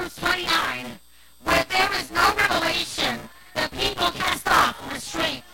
verse 29, where there is no revelation, the people cast off restraint.